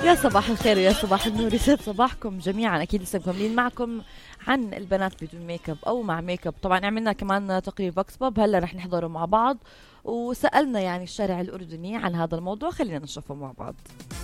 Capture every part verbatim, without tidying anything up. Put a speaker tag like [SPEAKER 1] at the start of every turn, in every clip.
[SPEAKER 1] يا صباح الخير ويا صباح النور، يسعد صباحكم جميعا. اكيد لسه مكملين معكم عن البنات بدون ميك اب او مع ميك اب. طبعا عملنا كمان تقرير فوكس بوب هلا رح نحضره مع بعض، وسالنا يعني الشارع الاردني عن هذا الموضوع. خلينا نشوفه مع بعض.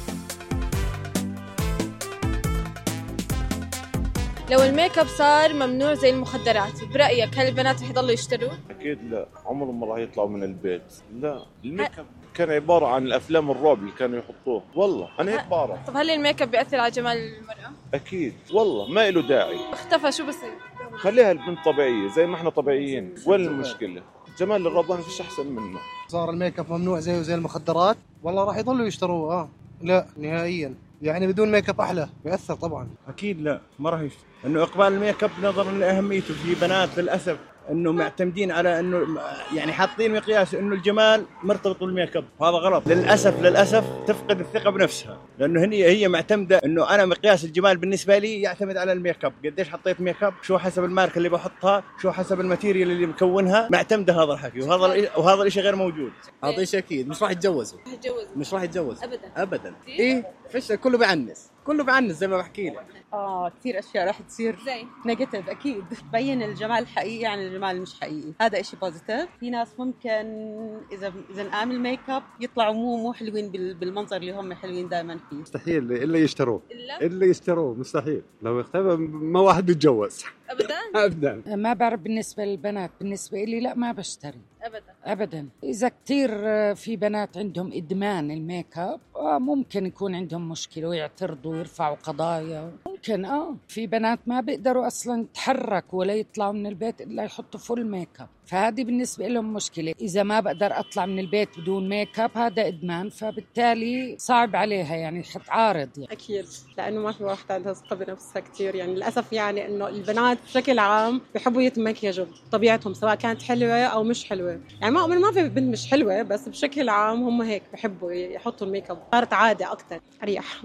[SPEAKER 2] لو الميك اب صار ممنوع زي المخدرات، برأيك هل البنات رح يضلوا يشتروا؟
[SPEAKER 3] أكيد لا، عمرهم ما راح يطلعوا من البيت. لا، الميك اب كان عبارة عن الأفلام الرعب اللي كانوا يحطوه. والله أنا هيك بعرف.
[SPEAKER 2] طب هل الميك اب بيأثر على جمال المرأة؟
[SPEAKER 3] أكيد والله ما له داعي.
[SPEAKER 2] اختفى شو بصير؟
[SPEAKER 3] خليها البنت طبيعية زي ما احنا طبيعيين. وين المشكلة؟ جمال الرضان فيش أحسن منه.
[SPEAKER 4] صار الميك اب ممنوع زيه زي المخدرات، والله راح يضلوا يشتروه. اه لا نهائيا، يعني بدون ميك اب احلى، بيأثر طبعا.
[SPEAKER 5] اكيد لا، ما راح يشتري. انه اقبال الميك اب نظرا لاهميته في بنات للاسف انه معتمدين على انه يعني حاطين مقياس انه الجمال مرتبط بالميك اب، وهذا غلط. للاسف للاسف تفقد الثقه بنفسها، لانه هي هي معتمده انه انا مقياس الجمال بالنسبه لي يعتمد على الميك اب، قديش حطيت ميك اب، شو حسب الماركه اللي بحطها، شو حسب الماتيريال اللي مكونها، معتمده هذا الحكي. وهذا وهذا الشيء غير موجود.
[SPEAKER 6] هذا شيء اكيد مش راح يتجوزوا. مش راح يتجوز
[SPEAKER 2] ابدا
[SPEAKER 6] ابدا. ايه فيش، كله بيعنس كله بيعنس زي ما بحكي لك.
[SPEAKER 7] اه كثير اشياء راح تصير
[SPEAKER 2] زي
[SPEAKER 7] نيجاتيف اكيد. تبين الجمال الحقيقي عن الجمال مش حقيقي، هذا اشي بوزيتيف. في ناس ممكن اذا اذا نقام الميك اب يطلعوا مو مو حلوين بالمنظر اللي هم حلوين دائما فيه.
[SPEAKER 8] مستحيل الا يشتروه
[SPEAKER 2] إلا؟
[SPEAKER 8] الا يشتروه مستحيل. لو اختفى ما واحد بيتجوز
[SPEAKER 2] ابدا
[SPEAKER 8] ابدا.
[SPEAKER 9] ما بعرف بالنسبه للبنات، بالنسبه لي لا ما بشتري
[SPEAKER 2] ابدا
[SPEAKER 9] ابدا. اذا كتير في بنات عندهم ادمان الميك اب آه ممكن يكون عندهم مشكله ويعترضوا ويرفعوا قضايا. ممكن اه في بنات ما بيقدروا اصلا يتحركوا ولا يطلعوا من البيت الا يحطوا فول ميك اب، فهذه بالنسبه لهم مشكله. اذا ما بقدر اطلع من البيت بدون ميك اب هذا ادمان، فبالتالي صعب عليها يعني حتعارض يعني.
[SPEAKER 10] اكيد لانه ما في واحده عندها ثقه بنفسها كثير، يعني للاسف يعني انه البنات بشكل عام بيحبوا يتمكيجوا طبيعتهم سواء كانت حلوه او مش حلوه. يعني ما ما في بنت مش حلوه، بس بشكل عام هم هيك بيحبوا يحطوا الميك اب. صارت عاده اكثر. اريح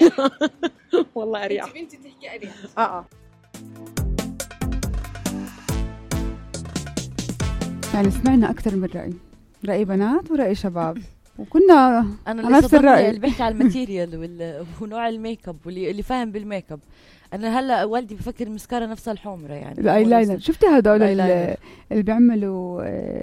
[SPEAKER 10] والله اريح.
[SPEAKER 2] بنتي تحكي اريح.
[SPEAKER 10] اه اه
[SPEAKER 11] يعني سمعنا أكثر من رأي، رأي بنات ورأي شباب، وكنا
[SPEAKER 1] انا
[SPEAKER 11] على نفس الرأي.
[SPEAKER 1] اللي بيحكي على الماتيريال ونوع الميك اب واللي اللي فاهم بالميك اب. انا هلا والدي بفكر المسكارة نفسها الحمرة يعني
[SPEAKER 11] الايلاينر. شفتي هدول اللي بيعملوا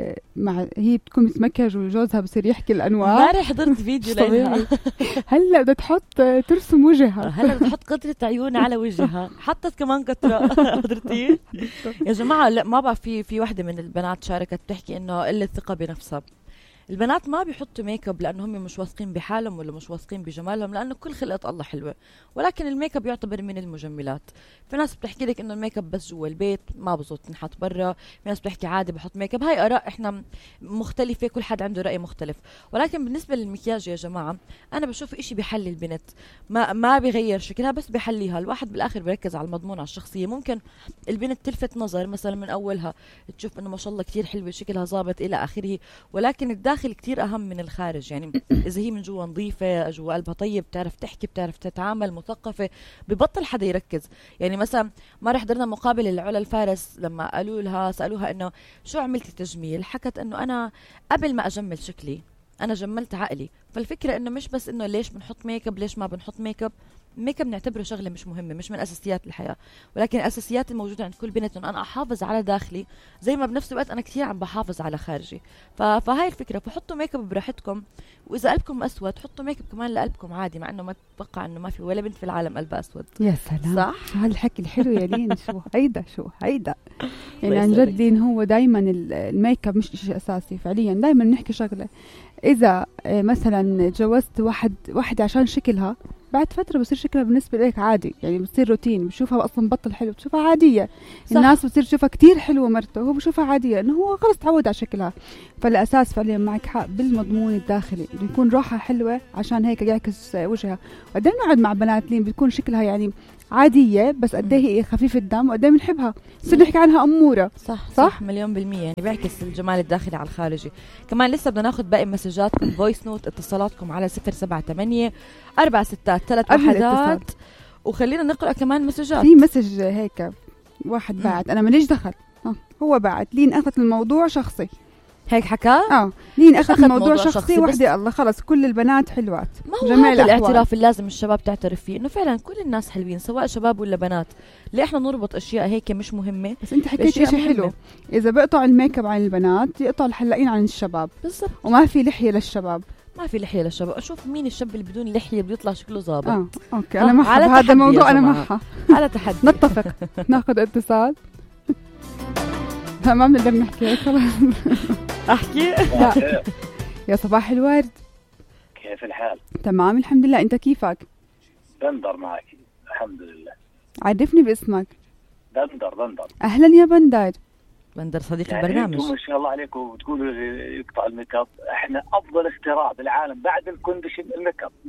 [SPEAKER 11] مع هي بتكون متمكج وجوزها بصير يحكي الانواع.
[SPEAKER 1] امبارح حضرت فيديو لها
[SPEAKER 11] هلا بدها تحط ترسم وجهها،
[SPEAKER 1] هلا بدها تحط قطرة عيون على وجهها، حطت كمان قطرة. حضرتي يا جماعة؟ لا ما بقى في في وحدة من البنات شاركت بتحكي انه قلة ثقة بنفسها. البنات ما بيحطوا ميك اب لانهم مش واثقين بحالهم ولا مش واثقين بجمالهم، لانه كل خلقة الله حلوه، ولكن الميك اب يعتبر من المجملات. في ناس بتحكي لك انه الميك اب بس جوا البيت ما بزبط تنحط برا، في ناس بتحكي عادي بحط ميك اب. هاي اراء احنا مختلفه، كل حد عنده راي مختلف. ولكن بالنسبه للمكياج يا جماعه انا بشوف إشي بيحلي البنت، ما ما بيغير شكلها بس بيحليها. الواحد بالاخر بيركز على المضمون على الشخصيه. ممكن البنت تلفت نظر مثلا من اولها تشوف انه ما شاء الله كتير حلوه شكلها ظابط الى اخره، ولكن الداخل كتير اهم من الخارج. يعني اذا هي من جوا نظيفه، جوا قلبها طيب، بتعرف تحكي، بتعرف تتعامل، مثقفه، ببطل حدا يركز. يعني مثلا ما رح حضرنا مقابله لعلا الفارس لما قالوا لها سالوها انه شو عملتي تجميل، حكت انه انا قبل ما اجمل شكلي انا جملت عقلي. فالفكره انه مش بس انه ليش بنحط ميك اب ليش ما بنحط ميك اب. ميك اب نعتبره شغله مش مهمه، مش من اساسيات الحياه، ولكن الاساسيات الموجوده عند كل بنت انه انا احافظ على داخلي زي ما بنفس الوقت انا كثير عم بحافظ على خارجي. فهاي الفكره. فحطوا ميك اب براحتكم، واذا قلبكم اسود حطوا ميك اب كمان لقلبكم عادي، مع انه ما تتوقع انه ما في ولا بنت في العالم قلبها اسود.
[SPEAKER 11] يا سلام،
[SPEAKER 1] صح؟
[SPEAKER 11] شو هالحكي الحلو يا لين. شو هيدا شو هيدا يعني عن جد لين. هو دايما الميك اب مش شيء اساسي فعليا. دايما بنحكي شغله، اذا مثلا تجوزت واحد واحده عشان شكلها، بعد فترة بصير شكلها بالنسبة لك عادي، يعني بصير روتين، بشوفها أصلا بطل حلو بتشوفها عادية. صح. الناس بصير تشوفها كتير حلوة مرته وهو بشوفها عادية، إنه هو خلص تعود على شكلها. فالأساس فعليا معك حق بالمضمون الداخلي، إنه يكون روحها حلوة عشان هيك يعكس وجهها. وقدام نقعد مع بنات لين بتكون شكلها يعني عادية بس قد ايه خفيف الدم وقد ايه بنحبها، بصير نحكي عنها أمورة.
[SPEAKER 1] صح, صح صح مليون بالمية. يعني بيعكس الجمال الداخلي على الخارجي. كمان لسه بدنا ناخد باقي مسجاتكم، فويس نوت، اتصالاتكم على صفر سبعة ثمانية أربعة ستات ثلاث وحدات، وخلينا نقرأ كمان مسجات.
[SPEAKER 11] في مسج هيك واحد بعت، أنا ماليش دخل، هو بعت لين أخذت الموضوع شخصي.
[SPEAKER 1] هيك حكى؟
[SPEAKER 11] اه لين اخذ
[SPEAKER 1] أخذ
[SPEAKER 11] الموضوع
[SPEAKER 1] موضوع
[SPEAKER 11] شخصي
[SPEAKER 1] شخصي،
[SPEAKER 11] وحده. الله خلص كل البنات حلوات.
[SPEAKER 1] ما هو
[SPEAKER 11] جميع
[SPEAKER 1] هذا
[SPEAKER 11] الأحوال.
[SPEAKER 1] الاعتراف اللي لازم الشباب تعترف فيه، انه فعلا كل الناس حلوين سواء شباب ولا بنات. ليه احنا نربط اشياء هيك مش مهمه؟
[SPEAKER 11] بس انت حكيت
[SPEAKER 1] بأشياء
[SPEAKER 11] شيء حلو،
[SPEAKER 1] مهمة.
[SPEAKER 11] اذا بقطع الميك اب عن البنات يقطع الحلاقين عن الشباب.
[SPEAKER 1] بالضبط.
[SPEAKER 11] وما في لحيه للشباب.
[SPEAKER 1] ما في لحيه للشباب. اشوف مين الشاب اللي بدون لحيه بيطلع شكله ظابط.
[SPEAKER 11] اه اوكي انا معها بهذا الموضوع، انا معها
[SPEAKER 1] على تحدي.
[SPEAKER 11] نتفق. ناخذ اتصال. لا ما بنقدر نحكي خلاص.
[SPEAKER 1] احكي.
[SPEAKER 11] لا. يا صباح الورد.
[SPEAKER 12] كيف الحال؟
[SPEAKER 11] تمام الحمد لله، انت كيفك؟
[SPEAKER 12] بندر معك الحمد لله.
[SPEAKER 11] عرفني باسمك.
[SPEAKER 12] بندر بندر.
[SPEAKER 11] اهلا يا بندر.
[SPEAKER 1] بندر صديق
[SPEAKER 12] يعني
[SPEAKER 1] البرنامج.
[SPEAKER 12] انتم ما شاء الله عليكم بتقولوا يقطع الميك اب، احنا افضل اختراع بالعالم بعد الكونديشن الميك اب.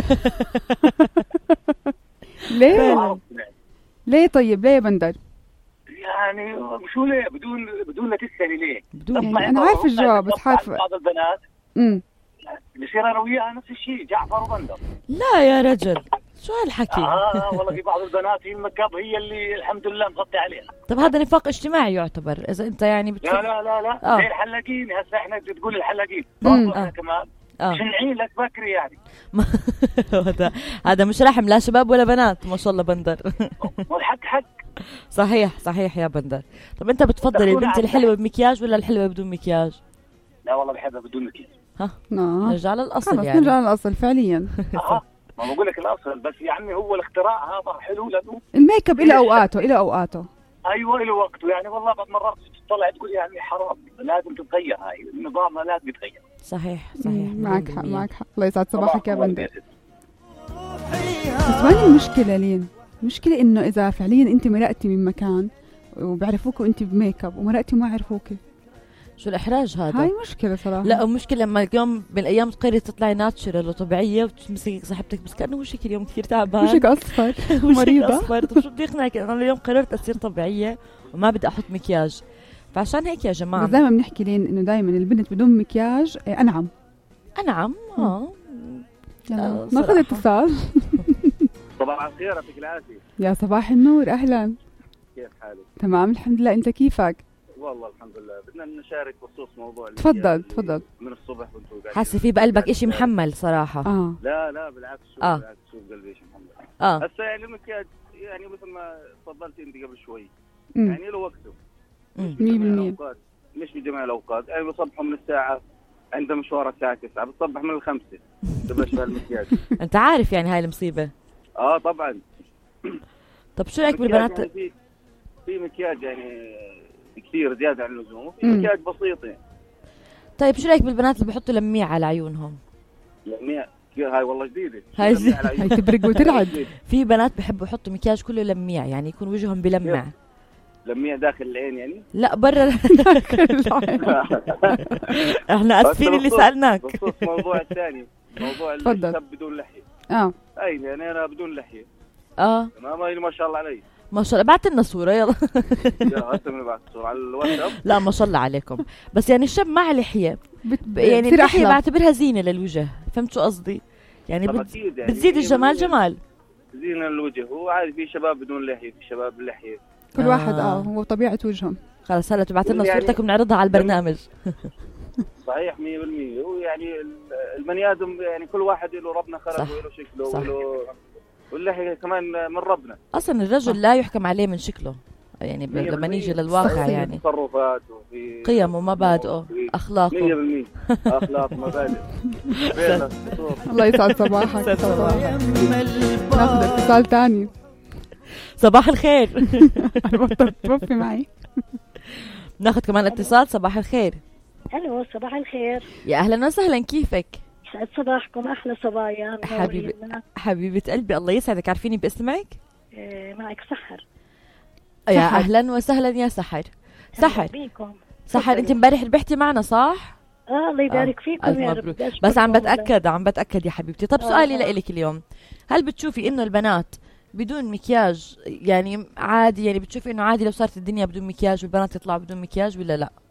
[SPEAKER 11] ليه؟ ليه طيب ليه يا بندر؟
[SPEAKER 12] يعني شو ليه بدون بدون لا تسالي ليه؟
[SPEAKER 11] بدون يعني انا عارف الجواب بس حارف.
[SPEAKER 12] بعض البنات
[SPEAKER 11] امم
[SPEAKER 12] بصير انا وياها نفس الشيء، جعفر وبندر.
[SPEAKER 1] لا يا رجل شو هالحكي؟
[SPEAKER 12] اه والله في بعض البنات هي الميك اب هي اللي الحمد لله مغطي عليها.
[SPEAKER 1] طب هذا نفاق اجتماعي يعتبر اذا انت يعني بتشوف.
[SPEAKER 12] لا لا لا لا
[SPEAKER 1] آه.
[SPEAKER 12] زي الحلاقين هسه احنا تقول الحلاقين
[SPEAKER 1] مم.
[SPEAKER 12] برضه
[SPEAKER 1] آه.
[SPEAKER 12] كمان
[SPEAKER 1] آه.
[SPEAKER 12] شنعين لك بكري يعني.
[SPEAKER 1] هذا هذا مش رحم لا شباب ولا بنات ما شاء الله بندر.
[SPEAKER 12] والحق حق.
[SPEAKER 1] صحيح صحيح يا بندر. طب انت بتفضل البنت الحلوه بمكياج ولا الحلوه بدون مكياج؟
[SPEAKER 12] لا والله بحبها بدون مكياج.
[SPEAKER 1] ها
[SPEAKER 11] آه.
[SPEAKER 1] نرجع للاصل
[SPEAKER 11] خلص
[SPEAKER 1] يعني.
[SPEAKER 11] نرجع للاصل فعليا.
[SPEAKER 12] اه ما بقول لك الاصل، بس يعني هو الاختراع هذا حلو لانه
[SPEAKER 11] الميك اب له اوقاته له اوقاته.
[SPEAKER 12] ايوه له وقته، يعني والله بعض مرات تطلع تقول يعني حرام لازم تتغير، هاي النظام لازم يتغير.
[SPEAKER 1] صحيح صحيح
[SPEAKER 11] معك حق معك حق. الله يسعد صباحك يا بندر. بس وين المشكله لين؟ المشكله انه اذا فعليا انت مرقتي من مكان وبعرفوك وانت بميك اب ومرقتي وما عرفوكي،
[SPEAKER 1] شو الإحراج هذا؟
[SPEAKER 11] هاي مشكلة صراحة.
[SPEAKER 1] لا مشكلة لما يوم من الأيام تقرري تطلعي ناتشرال وطبيعية وتمسكي صاحبتك بس كأنه وشك اليوم كثير تعبان.
[SPEAKER 11] وشك أصفر
[SPEAKER 1] مريضة. أصفر. طب شو بدي يقنعك؟ أنا اليوم قررت أصير طبيعية وما بدي أحط مكياج. فعشان هيك يا جماعة
[SPEAKER 11] بس دائما بنحكي لين إنه دائما البنت بدون مكياج أنعم.
[SPEAKER 1] أنعم آه.
[SPEAKER 11] يلا ناخذ اتصال.
[SPEAKER 13] صباح الخير يعطيك العافية.
[SPEAKER 11] يا صباح النور أهلا.
[SPEAKER 13] كيف حالك؟
[SPEAKER 11] تمام الحمد لله، أنت كيفك؟
[SPEAKER 13] والله الحمد لله. بدنا نشارك بخصوص موضوع
[SPEAKER 11] تفضل تفضل.
[SPEAKER 13] من الصبح وانتم قاعدين.
[SPEAKER 1] حاسة في بقلبك إشي محمل صراحة.
[SPEAKER 11] اه
[SPEAKER 13] لا لا بالعكس شو
[SPEAKER 1] آه.
[SPEAKER 13] بالعكس شو بقلبي شيء محمل.
[SPEAKER 1] اه
[SPEAKER 13] هسه يعني المكياج يعني مثل ما تفضلت انت قبل شوي
[SPEAKER 11] مم.
[SPEAKER 13] يعني له وقته.
[SPEAKER 11] مية بالمية.
[SPEAKER 13] مش بجميع الاوقات، يعني بصبحوا من الساعة عند مشوار الساعة تسعة بتصبح من الخمسة تبلش بالمكياج.
[SPEAKER 1] أنت عارف يعني هاي المصيبة.
[SPEAKER 13] اه طبعا.
[SPEAKER 1] طب شو رأيك بالبنات؟
[SPEAKER 13] يعني في في مكياج يعني كثير زيادة عن اللزوم وفي
[SPEAKER 11] مم.
[SPEAKER 13] مكياج بسيط يعني.
[SPEAKER 1] طيب شو رأيك بالبنات اللي بحطوا لميع على عيونهم؟
[SPEAKER 13] لميع هاي والله جديدة.
[SPEAKER 1] هاي
[SPEAKER 13] لميع على
[SPEAKER 11] هاي
[SPEAKER 13] عيوني.
[SPEAKER 11] تبرق وترعد.
[SPEAKER 1] في بنات بحبوا يحطوا مكياج كله لميع يعني يكون وجههم بلمع.
[SPEAKER 13] لميع داخل العين يعني؟
[SPEAKER 1] لا برا. احنا اسفين اللي سألناك.
[SPEAKER 13] بخصوص موضوع الثاني موضوع
[SPEAKER 11] تفضل.
[SPEAKER 13] الشاب بدون لحية.
[SPEAKER 11] اه
[SPEAKER 13] اي يعني انا بدون لحية
[SPEAKER 1] اه
[SPEAKER 13] تمام. هاي ما شاء الله علي.
[SPEAKER 1] ما شاء الله بعت لنا صورة يلا.
[SPEAKER 13] يا هسه من بعد الصورة على الواتساب.
[SPEAKER 1] لا ما شاء الله عليكم. بس يعني الشاب مع لحية
[SPEAKER 11] بت...
[SPEAKER 1] يعني
[SPEAKER 11] بتصير
[SPEAKER 1] اللحية
[SPEAKER 11] أحلى.
[SPEAKER 1] بعتبرها زينة للوجه. فهمت شو قصدي؟ يعني,
[SPEAKER 13] طب
[SPEAKER 1] بت...
[SPEAKER 13] أكيد يعني
[SPEAKER 1] بتزيد
[SPEAKER 13] هي
[SPEAKER 1] الجمال
[SPEAKER 13] من-
[SPEAKER 1] جمال.
[SPEAKER 13] زينة الوجه. هو عادي في شباب بدون لحية في شباب بلحية.
[SPEAKER 11] كل واحد
[SPEAKER 1] آه.
[SPEAKER 11] اه هو طبيعة وجههم.
[SPEAKER 1] خلص هلا تبعت لنا
[SPEAKER 13] يعني-
[SPEAKER 1] صورتك وبنعرضها على البرنامج.
[SPEAKER 13] صحيح مية بالمية. هو يعني البني ادم يعني كل واحد له ربنا
[SPEAKER 1] صح.
[SPEAKER 13] خلقه وله شكله
[SPEAKER 1] صح.
[SPEAKER 13] وله واللحية كمان من ربنا.
[SPEAKER 1] اصلا الرجل لا يحكم عليه من شكله يعني ب...
[SPEAKER 13] مية
[SPEAKER 1] لما
[SPEAKER 13] بالمية.
[SPEAKER 1] نيجي للواقع
[SPEAKER 13] في
[SPEAKER 1] يعني
[SPEAKER 13] تصرفات وفي
[SPEAKER 1] قيم ومبادئه
[SPEAKER 13] وفي-
[SPEAKER 1] اخلاقه.
[SPEAKER 13] مية بالمية. اخلاق مبادئ. فعلا.
[SPEAKER 11] الله يسعد صباحك. ناخذ اتصال ثاني.
[SPEAKER 1] صباح الخير.
[SPEAKER 11] انا بطلت توفي معي.
[SPEAKER 1] ناخذ كمان اتصال. صباح الخير.
[SPEAKER 14] الو صباح الخير.
[SPEAKER 1] يا اهلا وسهلا كيفك؟
[SPEAKER 14] يسعد صباحكم احلى صبايا.
[SPEAKER 1] حبيبي حبيبه قلبي الله يسعدك. عارفيني باسمك؟
[SPEAKER 14] إيه معك سحر.
[SPEAKER 1] يا
[SPEAKER 11] سحر.
[SPEAKER 1] اهلا وسهلا يا سحر. سحر
[SPEAKER 14] بيكم.
[SPEAKER 1] سحر انت امبارح ربحتي معنا صح؟
[SPEAKER 14] اه الله يبارك
[SPEAKER 1] آه.
[SPEAKER 14] فيكم
[SPEAKER 1] ألف
[SPEAKER 14] يا
[SPEAKER 1] مبروك.
[SPEAKER 14] رب. أشكركم
[SPEAKER 1] بس عم
[SPEAKER 14] والله.
[SPEAKER 1] بتاكد عم بتاكد يا حبيبتي. طب
[SPEAKER 14] آه،
[SPEAKER 1] سؤالي
[SPEAKER 14] آه.
[SPEAKER 1] لك اليوم، هل بتشوفي انه البنات بدون مكياج يعني عادي، يعني بتشوفي انه عادي لو صارت الدنيا بدون مكياج والبنات يطلعوا بدون مكياج ولا لا؟